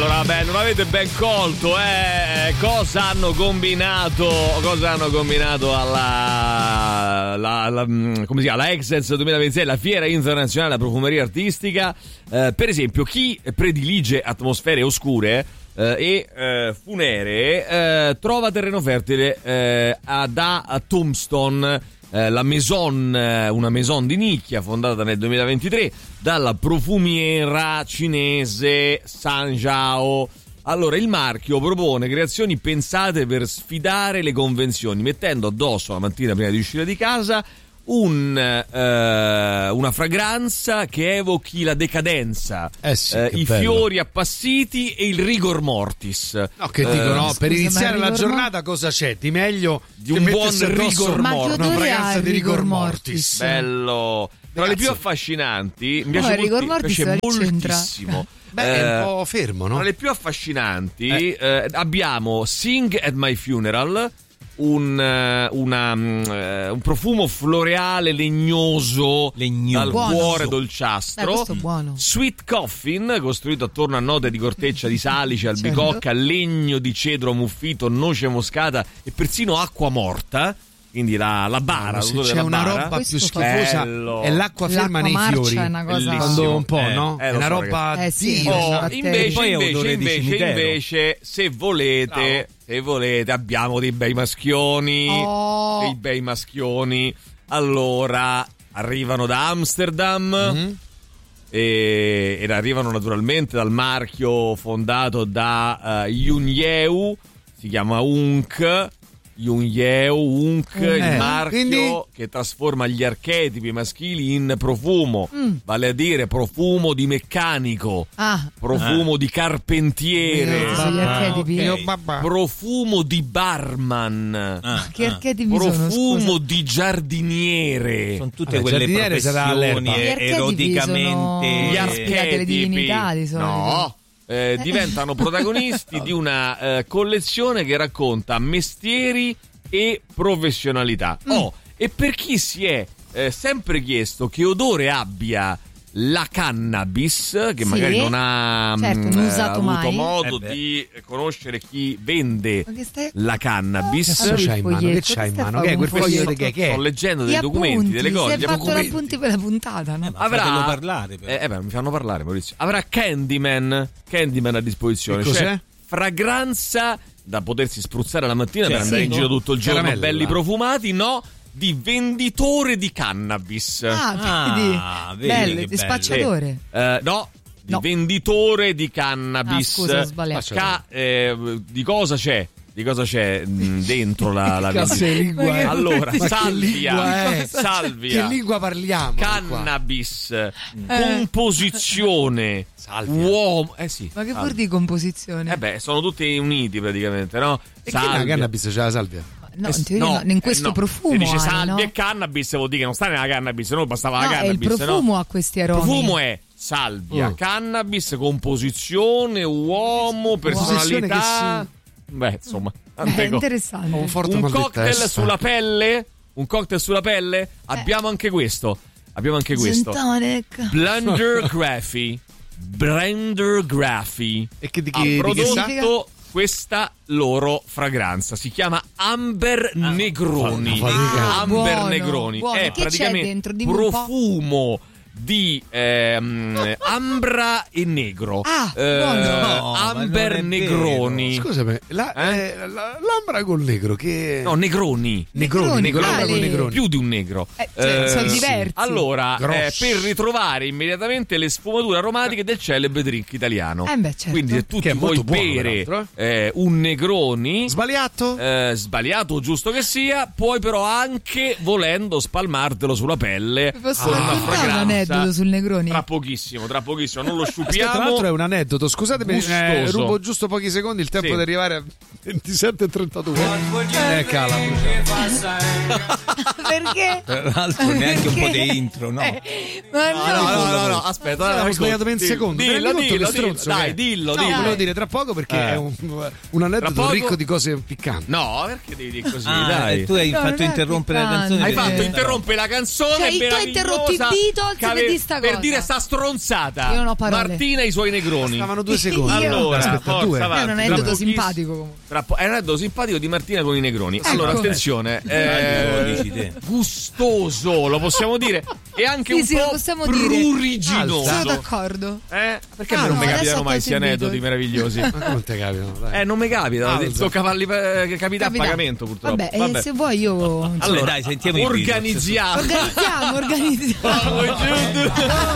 allora vabbè, non avete ben colto, cosa hanno combinato alla come si chiama, la Excellence 2026, la fiera internazionale della profumeria artistica. Per esempio, chi predilige atmosfere oscure e funeree trova terreno fertile da Tombstone, la maison, una maison di nicchia fondata nel 2023 dalla profumiera cinese Sanjiao. Allora, il marchio propone creazioni pensate per sfidare le convenzioni, mettendo addosso la mattina prima di uscire di casa una fragranza che evochi la decadenza, i fiori appassiti e il rigor mortis. No, che dico, no, per iniziare la giornata cosa c'è di meglio di un buon rigor mortis? Una fragranza di rigor mortis. Bello. Tra le più affascinanti, mi piace moltissimo. Beh, è un po' fermo, no? Tra le più affascinanti abbiamo Sing at My Funeral, un profumo floreale legnoso dal buono, cuore dolciastro. questo buono. Sweet Coffin, costruito attorno a note di corteccia di salice, albicocca, legno di cedro ammuffito, noce moscata e persino acqua morta. Quindi la bara, se c'è una roba più schifosa è l'acqua ferma nei fiori. È una cosa quando un po', no? È una roba invece se volete abbiamo dei bei maschioni. Allora, arrivano da Amsterdam. Ed arrivano naturalmente dal marchio fondato da Yun Yeu, si chiama Unk. Il marchio che trasforma gli archetipi maschili in profumo, vale a dire profumo di meccanico, profumo di carpentiere, profumo di barman, che archetipi profumo di giardiniere. Sono tutte quelle professioni eroticamente gli archetipi delle divinità di solito. No. Diventano protagonisti di una collezione che racconta mestieri e professionalità. E per chi si è sempre chiesto che odore abbia la cannabis, che magari non ha avuto modo di conoscere chi vende la cannabis. Che c'hai in mano? Che c'hai in mano? Che è quel foglio che è? Sto leggendo dei documenti, delle cose. Si è fatto gli appunti per la puntata, no? Avrà parlare. Mi fanno parlare, Maurizio. Avrà Candyman a disposizione. Cos'è? Cioè, fragranza da potersi spruzzare la mattina per andare in giro tutto il giorno, caramella, belli profumati, di venditore di cannabis. Vedi, bello, di spacciatore. Di venditore di cannabis. Scusa, ho sbagliato. Di cosa c'è? Di cosa c'è dentro la lingua? Allora, salvia. Che lingua parliamo? Cannabis, composizione, uomo. Sì. Ma che vuol dire composizione? Sono tutti uniti praticamente, no? E che la cannabis c'è la salvia? No, in questo profumo. Se dice salvia e cannabis vuol dire che non sta nella cannabis, non bastava la cannabis. Il profumo ha questi aromi. Il profumo è salvia, cannabis, composizione, uomo, personalità. Beh, insomma, è interessante. Un cocktail sulla pelle? Abbiamo anche questo. Blender Graphy. E che ha prodotto questa loro fragranza, si chiama Amber Negroni. Negroni è praticamente profumo di ambra e negro. Amber Negroni. Scusami, l'ambra col negro che... No, Negroni. Più di un negro. Sono diversi. Allora, per ritrovare immediatamente le sfumature aromatiche del celebre drink italiano. Certo. Quindi se tu ti vuoi bere un Negroni sbagliato giusto che sia, puoi però anche, volendo, spalmartelo sulla pelle con una fragranza. Sul Negroni tra pochissimo non lo sciupiamo. Tra l'altro è un aneddoto, scusatemi, rubo giusto pochi secondi, il tempo di arrivare a 27:32. Cala. Perché? Tra l'altro neanche un po' di intro, no? No, aspetta, ho sbagliato per un secondo. Dillo. Volevo dire tra poco perché è un aneddoto ricco di cose piccanti. No, perché devi dire così? Dai. Tu hai fatto interrompere la canzone. Hai fatto interrompere la canzone. Cioè, tu hai interrotto il Beatles per dire sta cosa. Per dire sta stronzata. Io non ho parole. Martina e i suoi negroni. Stavano 2 secondi. Allora, aspetta, 2. È un aneddoto simpatico comunque. È un aneddoto simpatico di Martina con i negroni. Allora, attenzione. Gustoso, lo possiamo dire. E anche un po' pruriginoso. Sono d'accordo. Perché a me non mi capitano mai questi aneddoti meravigliosi? Ma come non ti capitano? Non mi capita. Sono cavalli capita a pagamento, purtroppo. Vabbè. Se vuoi io. Allora, dai, sentiamo organizziamo. Organizziamo.